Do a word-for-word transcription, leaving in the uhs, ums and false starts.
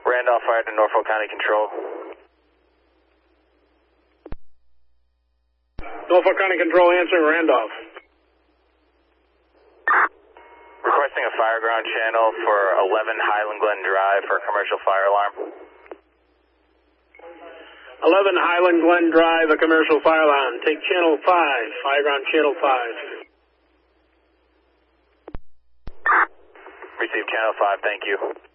Randolph Fire to Norfolk County Control. Norfolk County Control answering Randolph. Requesting a fire ground channel for eleven Highland Glen Drive for a commercial fire alarm. eleven Highland Glen Drive, a commercial fire alarm. Take channel five, fire ground channel five. Receive channel five, thank you.